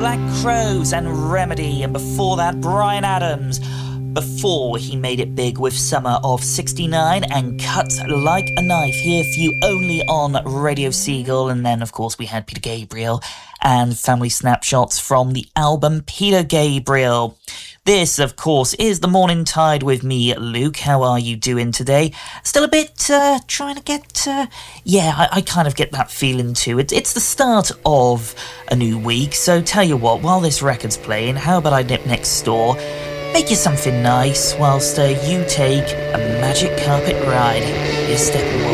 Black Crows and Remedy, and before that Bryan Adams, before he made it big with Summer of 69 and Cut Like a Knife, here for you only on Radio Seagull. And then of course we had Peter Gabriel and Family Snapshots from the album Peter Gabriel. This, of course, is The Morning Tide with me, Luke. How are you doing today? Still a bit trying to get... I kind of get that feeling too. It's the start of a new week, so tell you what, while this record's playing, how about I nip next door, make you something nice, whilst you take a magic carpet ride. Here's Steppenwolf.